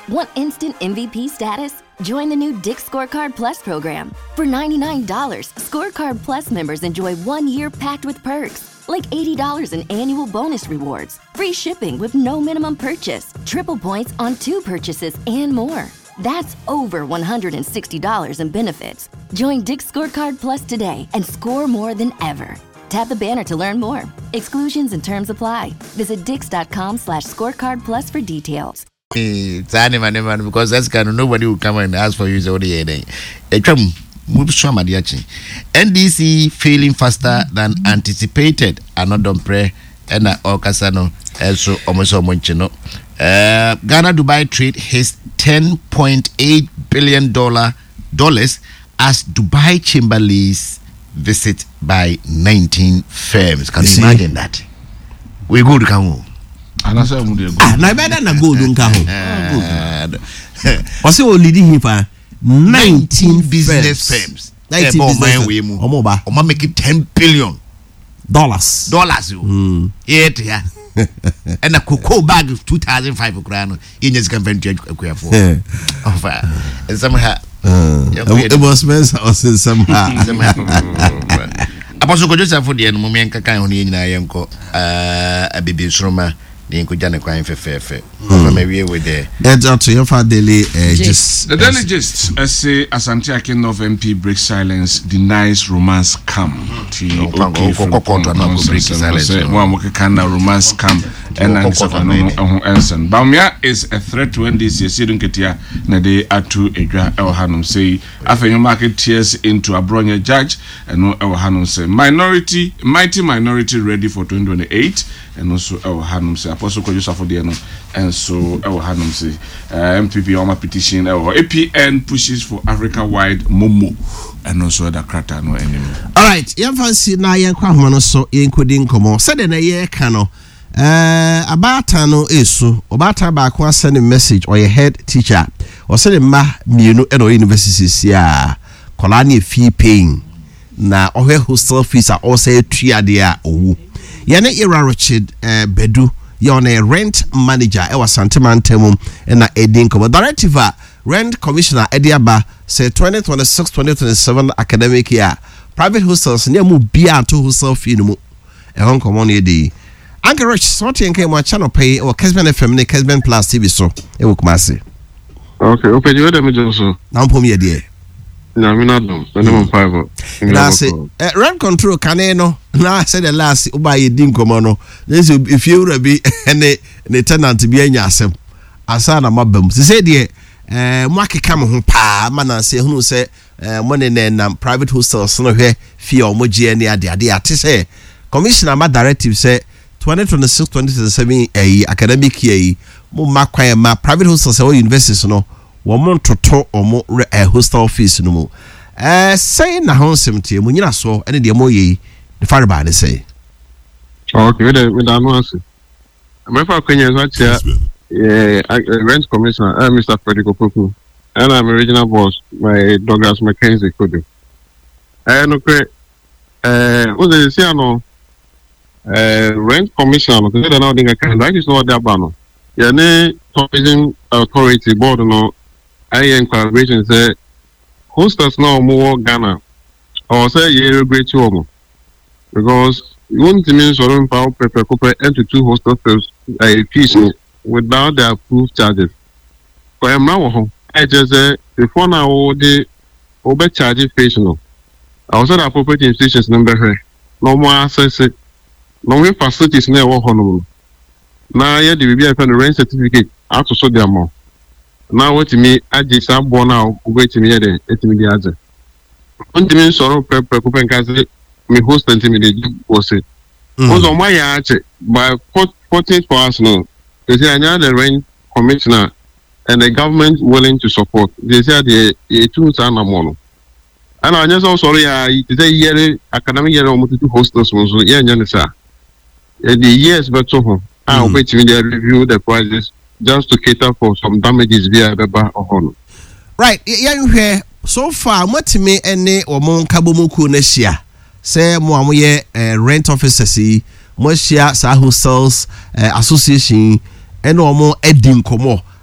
Want instant MVP status? Join the new Dick's Scorecard Plus program. For $99, Scorecard Plus members enjoy 1 year packed with perks, like $80 in annual bonus rewards, free shipping with no minimum purchase, triple points on 2 purchases, and more. That's over $160 in benefits. Join Dick's Scorecard Plus today and score more than ever. Tap the banner to learn more. Exclusions and terms apply. Visit dix.com/scorecardplus for details. Because that's kind of nobody will come and ask for you. NDC failing faster than anticipated. Another prayer and Okasano also almost Monchino. Ghana Dubai trade hits $10.8 billion as Dubai Chamberlains visit by 19 firms. Can you imagine that? We go to Kamu. I say we go. Na better na go do Kamu. What's your leading here for 19 business firms? 19 business firms. Oma make it $10 billion. Dollars. Yeah. And a cocoa bag of 2,500 crown in his convention for. And somehow it was Spencer also somehow. Apostle Kojosa for the moment Kakai on in Ayamko, a baby Sroma, the Inkujana crying for fair. Maybe with the that's out to your father daily. Just the daily gist, I say Asante Akin of MP breaks silence, denies romance scam. Romance scam and Anson. Baumia is a threat to NDC Sidun Ketia Nade Atu Edra El Hanum say after your market tears into a Bronya judge and no El Hanum say mighty minority ready for 2028 and also El Hanum say Apostle Kojusa for the and so El Hanum say MPP Oma petition APN pushes for Africa-wide Momo and also the Krata no anymore. All right, you fancy na yankwa hono so yenkodi nkomo said na ye ka no abata no esu obata ba ko send a message or your head teacher or send ma mienu e no university sia kola na fee paying na ohwe hostel fees are also tuade a owu ye na Era Richard Bedu you're on a rent manager ewa Santeman Temum na edin ko directive rent commissioner Ediaba say 2026-2027 academic year private hostels near mu bia to hostel fee no mu e hon komo no dey Uncle Rich sorting came my channel pay or Kesben FM ne Kesben Plus TV so e wo kumase. Okay, open you dem so. Na mpom ye de. Na mi na dum, na dem 5. Last rent control can no na say the last uba ye din komo no. If you be ne tenant bi anya asem. Asa na mabam. Se say de mo akeka mo ho pa ma na say hunu say mo ne na private hostels no hwe fee o mo gie ne ade ate say commissioner ma directive say 2026-2027 academic year mo makwa ma private hostels or universities no wo mo toto o mo hostel fees no mo say na honsem tie mo nyina so ene de mo ye the fire by the say okay we da no answer me fa kwenya so tia rent commissioner Mr. Frederick Opoku and I'm original boss my Douglas Mackenzie Kodu no kre o de say ano rent commission because they now think that is not that bad. Yeah, tourism authority board no. I encourage say hostels now more Ghana or say you great to because you want to mean so don't power prepare into 2 hostels fees without the approved charges. For now, I just say before now the over charges fees no. I also the appropriate institutions number here. No more access it. No we facilities na wo hono na ye de bibia fa no rent certificate ato so dem mo na what me age sabo na obetimi ye de etimi di age ontimi soro prepare ko penka se me host entimi de was it was on my yache by 14 for us no they say anya the rent commissioner and the government willing to support they say the 2 sana mo and anya so sorry they say year academic year almost 2 hostels so yeah anya say the years but so I wait me they review the prices just to cater for some damages via the bar or honor. Right, yeah, so far what me any or mon kabomuku nesia say mo amoye rent officers mo share sa hostels association and or more edim komo